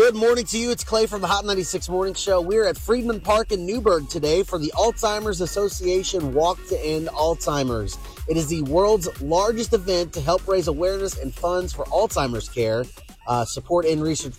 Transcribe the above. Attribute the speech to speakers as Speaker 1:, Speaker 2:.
Speaker 1: Good morning to you. It's Clay from the Hot 96 Morning Show. We're at Friedman Park in Newburgh today for the Alzheimer's Association Walk to End Alzheimer's. It is the world's largest event to help raise awareness and funds for Alzheimer's care, support and research